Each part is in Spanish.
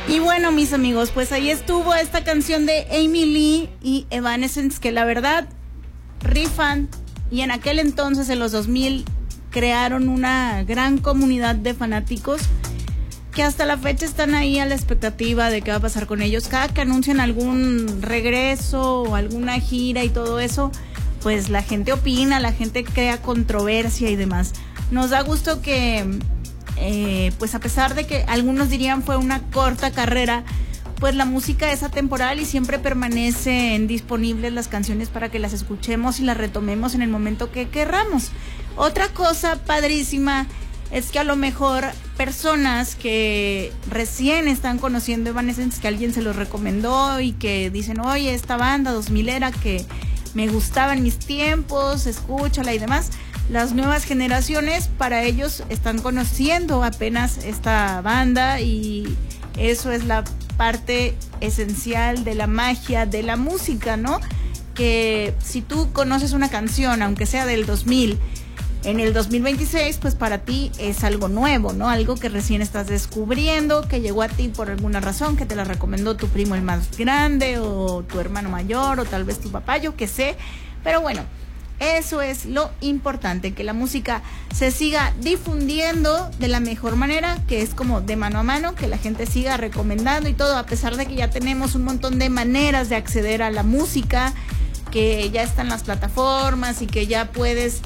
Y bueno, mis amigos, pues ahí estuvo esta canción de Amy Lee y Evanescence, que la verdad rifan, y en aquel entonces, en los 2000, crearon una gran comunidad de fanáticos que hasta la fecha están ahí a la expectativa de qué va a pasar con ellos. Cada que anuncian algún regreso o alguna gira y todo eso, pues la gente opina, la gente crea controversia y demás. Nos da gusto que pues a pesar de que algunos dirían fue una corta carrera, pues la música es atemporal y siempre permanecen disponibles las canciones para que las escuchemos y las retomemos en el momento que querramos. Otra cosa padrísima es que a lo mejor personas que recién están conociendo Evanescence, que alguien se los recomendó y que dicen, oye, esta banda 2000era que me gustaba en mis tiempos, escúchala y demás. Las nuevas generaciones, para ellos, están conociendo apenas esta banda y eso es la parte esencial de la magia de la música, ¿no? Que si tú conoces una canción, aunque sea del 2000, en el 2026, pues para ti es algo nuevo, ¿no? Algo que recién estás descubriendo, que llegó a ti por alguna razón, que te la recomendó tu primo el más grande o tu hermano mayor o tal vez tu papá, yo qué sé. Pero bueno, eso es lo importante, que la música se siga difundiendo de la mejor manera, que es como de mano a mano, que la gente siga recomendando y todo, a pesar de que ya tenemos un montón de maneras de acceder a la música, que ya están las plataformas y que ya puedes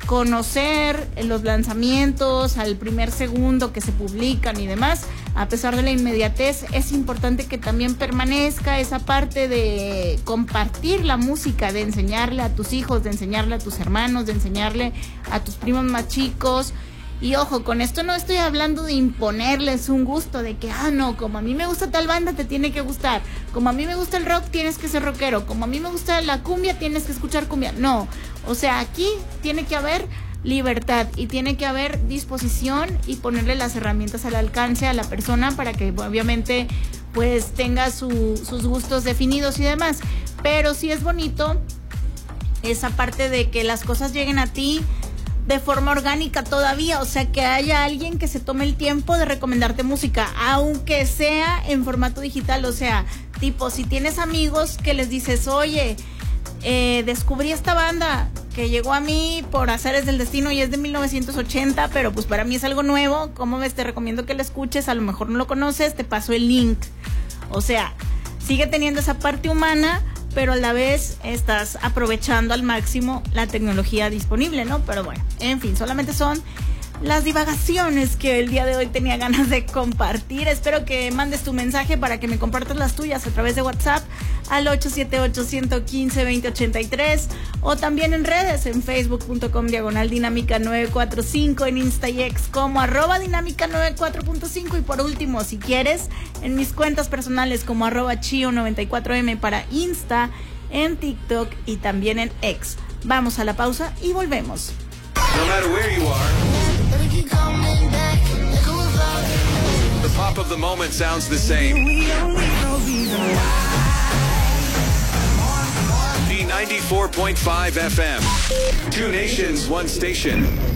conocer los lanzamientos al primer segundo que se publican y demás. A pesar de la inmediatez, es importante que también permanezca esa parte de compartir la música, de enseñarle a tus hijos, de enseñarle a tus hermanos, de enseñarle a tus primos más chicos. Y ojo, con esto no estoy hablando de imponerles un gusto, de que, no, como a mí me gusta tal banda, te tiene que gustar. Como a mí me gusta el rock, tienes que ser rockero. Como a mí me gusta la cumbia, tienes que escuchar cumbia. No, o sea, aquí tiene que haber libertad y tiene que haber disposición y ponerle las herramientas al alcance a la persona para que obviamente pues tenga sus gustos definidos y demás. Pero sí es bonito esa parte de que las cosas lleguen a ti de forma orgánica todavía, o sea, que haya alguien que se tome el tiempo de recomendarte música, aunque sea en formato digital. O sea, tipo, si tienes amigos que les dices, oye, descubrí esta banda que llegó a mí por azares del destino y es de 1980, pero pues para mí es algo nuevo, ¿cómo ves? Te recomiendo que lo escuches, a lo mejor no lo conoces, te paso el link. O sea, sigue teniendo esa parte humana, pero a la vez estás aprovechando al máximo la tecnología disponible, ¿no? Pero bueno, en fin, solamente son las divagaciones que el día de hoy tenía ganas de compartir. Espero que mandes tu mensaje para que me compartas las tuyas a través de WhatsApp al 878-115-2083 o también en redes, en facebook.com/dinámica945, en Insta y X como @dinámica94.5 y por último, si quieres, en mis cuentas personales como @chio94m para Insta, en TikTok y también en X. Vamos a la pausa y volvemos. No matter where you are, the pop of the moment sounds the same. D94.5 FM. Two nations, one station.